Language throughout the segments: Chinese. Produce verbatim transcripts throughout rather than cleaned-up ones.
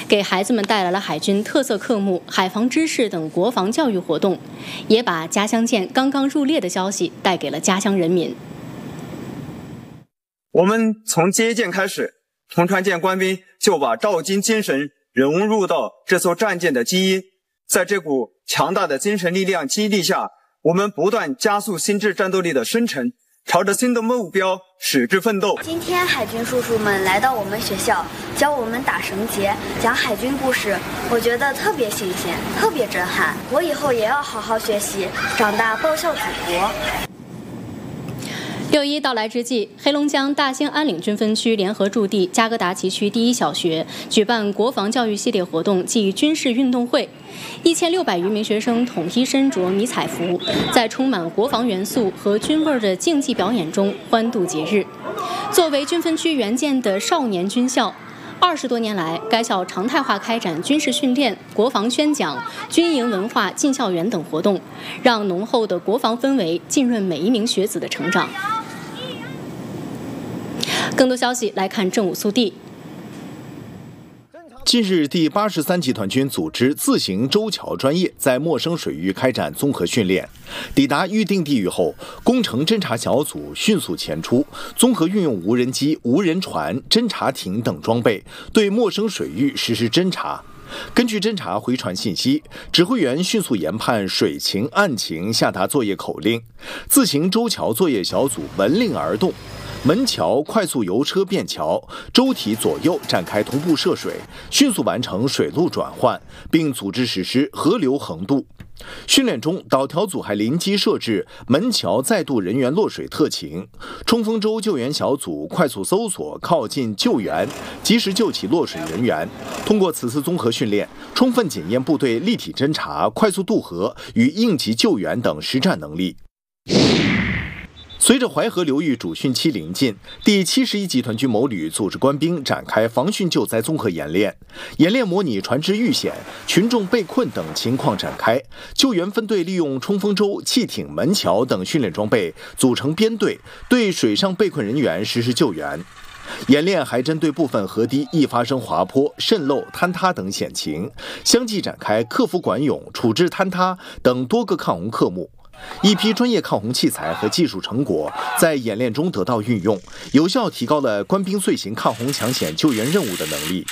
给孩子们带来了海军特色科目、海防知识等国防教育活动，也把家乡舰刚刚入列的消息带给了家乡人民。 我们从接舰开始，同船舰官兵就把照金精神融入到这艘战舰的基因，在这股强大的精神力量激励下，我们不断加速心智战斗力的生成，朝着新的目标矢志奋斗。 今天海军叔叔们来到我们学校，教我们打绳结，讲海军故事，我觉得特别新鲜，特别震撼。我以后也要好好学习，长大报效祖国。 六一到来之际，黑龙江大兴安岭军分区联合驻地加格达旗区第一小学举办国防教育系列活动暨军事运动会，一千六百余名学生统一身着迷彩服，在充满国防元素和军味的竞技表演中欢度节日。作为军分区原建的少年军校，二十多年来，该校常态化开展军事训练、国防宣讲、军营文化进校园等活动，让浓厚的国防氛围浸润每一名学子的成长。更多消息来看正午速递。 近日，第八十三集团军组织自行舟桥专业在陌生水域开展综合训练。抵达预定地域后，工程侦察小组迅速前出，综合运用无人机、无人船、侦察艇等装备，对陌生水域实施侦察。根据侦察回传信息，指挥员迅速研判水情、岸情，下达作业口令。自行舟桥作业小组闻令而动。门桥快速油车变桥，舟体左右展开同步涉水，迅速完成水陆转换，并组织实施河流横渡。训练中，导调组还临机设置门桥再度人员落水特情，冲锋舟救援小组快速搜索、靠近救援，及时救起落水人员。通过此次综合训练，充分检验部队立体侦察、快速渡河与应急救援等实战能力。随着淮河流域主训期临近，第七十一集团军某旅组织官兵展开防汛救灾综合演练，演练模拟船只遇险、群众被困等情况展开。救援分队利用冲锋舟、汽艇、门桥等训练装备组成编队，对水上被困人员实施救援。演练还针对部分河堤易发生滑坡、渗漏、坍塌等险情，相继展开克服管涌、处置坍塌等多个抗洪科目。一批专业抗洪器材和技术成果在演练中得到运用，有效提高了官兵遂行抗洪抢险救援任务的能力。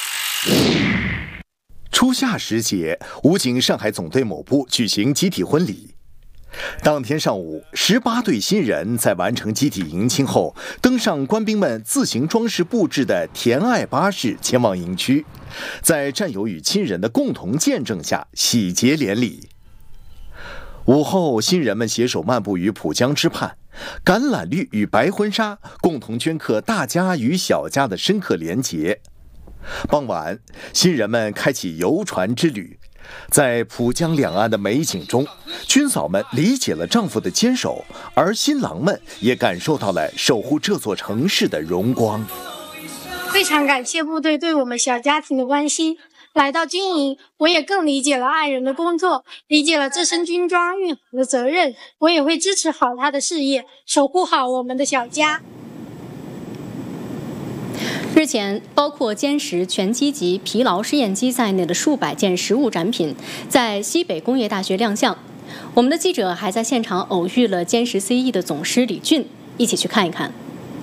初夏时节，武警上海总队某部举行集体婚礼。当天上午，十八对新人在完成集体迎亲后，登上官兵们自行装饰布置的甜爱巴士前往营区，在战友与亲人的共同见证下，喜结连理。午后，新人们携手漫步于浦江之畔，橄榄绿与白婚纱共同镌刻大家与小家的深刻连结。傍晚，新人们开启游船之旅，在浦江两岸的美景中，军嫂们理解了丈夫的坚守，而新郎们也感受到了守护这座城市的荣光。 非常感谢部队对我们小家庭的关心。来到军营，我也更理解了爱人的工作，理解了这身军装蕴含的责任。我也会支持好他的事业，守护好我们的小家。 日前，包括歼十全击级疲劳试验机在内的数百件实物展品在西北工业大学亮相。我们的记者还在现场偶遇了歼十 C E 的总师李俊，一起去看一看。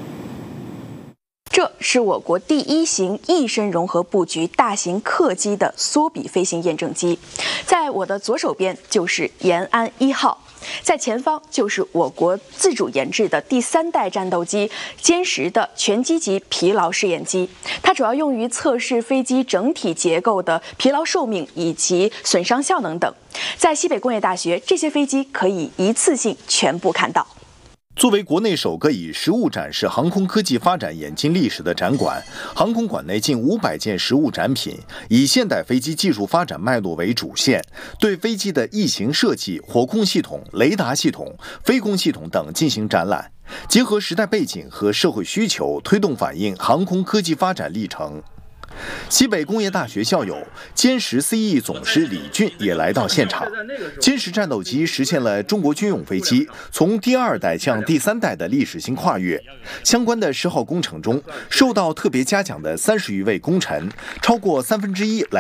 这是我国第一型翼身融合布局大型客机的缩比飞行验证机，在我的左手边就是延安一号，在前方就是我国自主研制的第三代战斗机歼十的全击级疲劳试验机，它主要用于测试飞机整体结构的疲劳寿命以及损伤效能等。在西北工业大学，这些飞机可以一次性全部看到。 作为国内首个以实物展示航空科技发展演进历史的展馆，航空馆内近五百件实物展品，以现代飞机技术发展脉络为主线，对飞机的翼型设计、火控系统、雷达系统、飞控系统等进行展览，结合时代背景和社会需求，推动反映航空科技发展历程。西北工业大学校友歼十 C E 总师李俊也来到现场。歼十战斗机实现了中国军用飞机从第二代向第三代的历史性跨越。相关的十号工程中，受到特别嘉奖的三十余位功臣，超过三分之一来